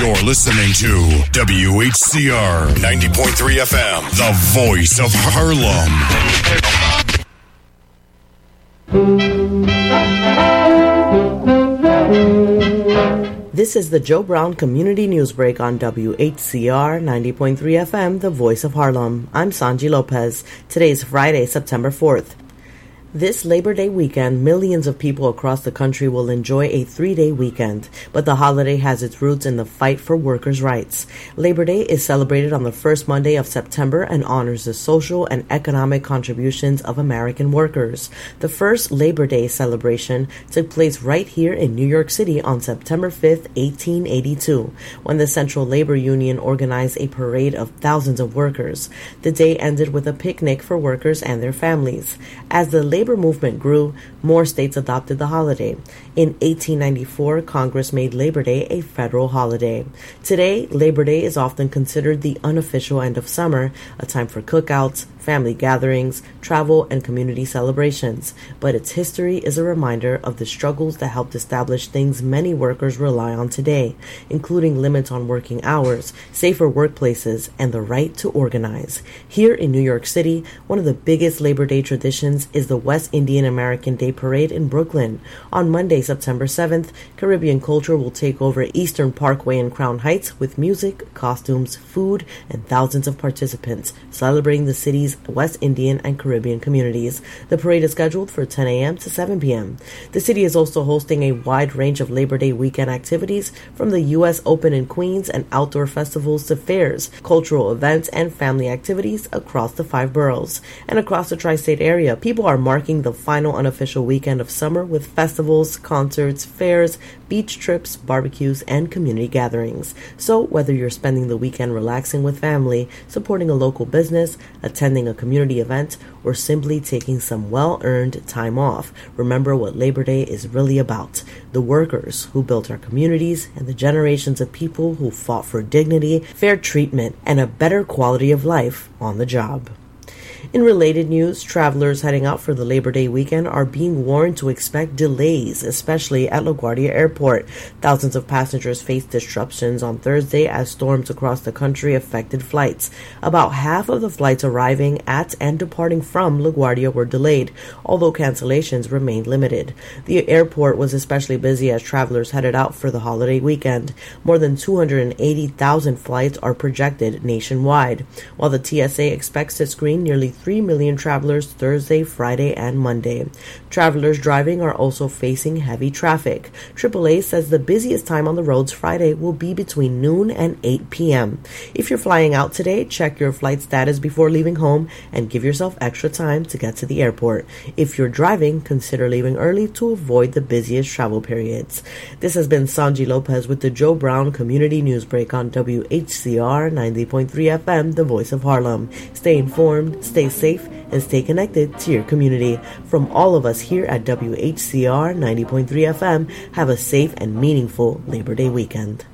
You're listening to WHCR 90.3 FM, the voice of Harlem. This is the Joe Brown Community News Break on WHCR 90.3 FM, the voice of Harlem. I'm Sanji Lopez. Today's Friday, September 4th. This Labor Day weekend, millions of people across the country will enjoy a 3-day weekend, but the holiday has its roots in the fight for workers' rights. Labor Day is celebrated on the first Monday of September and honors the social and economic contributions of American workers. The first Labor Day celebration took place right here in New York City on September 5th, 1882, when the Central Labor Union organized a parade of thousands of workers. The day ended with a picnic for workers and their families. As the labor movement grew, more states adopted the holiday. In 1894, Congress made Labor Day a federal holiday. Today, Labor Day is often considered the unofficial end of summer, a time for cookouts, family gatherings, travel, and community celebrations. But its history is a reminder of the struggles that helped establish things many workers rely on today, including limits on working hours, safer workplaces, and the right to organize. Here in New York City, one of the biggest Labor Day traditions is the West Indian American Day Parade in Brooklyn. On Monday, September 7th, Caribbean culture will take over Eastern Parkway in Crown Heights with music, costumes, food, and thousands of participants celebrating the city's West Indian and Caribbean communities. The parade is scheduled for 10 a.m. to 7 p.m. The city is also hosting a wide range of Labor Day weekend activities, from the U.S. Open in Queens and outdoor festivals to fairs, cultural events, and family activities across the 5 boroughs. And across the tri-state area, people are marking the final unofficial weekend of summer with festivals, concerts, fairs, beach trips, barbecues, and community gatherings. So whether you're spending the weekend relaxing with family, supporting a local business, attending a community event, or simply taking some well-earned time off, remember what Labor Day is really about: the workers who built our communities and the generations of people who fought for dignity, fair treatment, and a better quality of life on the job. In related news, travelers heading out for the Labor Day weekend are being warned to expect delays, especially at LaGuardia Airport. Thousands of passengers faced disruptions on Thursday as storms across the country affected flights. About half of the flights arriving at and departing from LaGuardia were delayed, although cancellations remained limited. The airport was especially busy as travelers headed out for the holiday weekend. More than 280,000 flights are projected nationwide, while the TSA expects to screen nearly 3 million travelers Thursday, Friday, and Monday. Travelers driving are also facing heavy traffic. AAA says the busiest time on the roads Friday will be between noon and 8 p.m. If you're flying out today, check your flight status before leaving home and give yourself extra time to get to the airport. If you're driving, consider leaving early to avoid the busiest travel periods. This has been Sanji Lopez with the Joe Brown Community News Break on WHCR 90.3 FM, the voice of Harlem. Stay informed, stay safe, and stay connected to your community. From all of us here at WHCR 90.3 FM, have a safe and meaningful Labor Day weekend.